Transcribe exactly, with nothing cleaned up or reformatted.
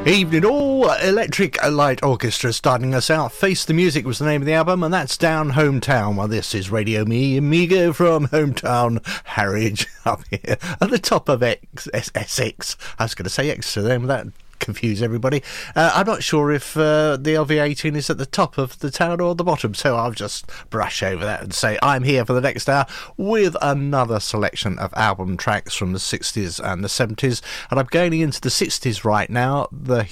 Evening all, Electric Light Orchestra starting us out. Face the Music was the name of the album, and that's Down Hometown. Well, this is Radio Me Amigo from Hometown Harwich up here at the top of X, Essex. I was going to say Exeter then, that confuse everybody. Uh, I'm not sure if uh, the L V eighteen is at the top of the town or the bottom, so I'll just brush over that and say I'm here for the next hour with another selection of album tracks from the sixties and the seventies, and I'm going into the sixties right now. The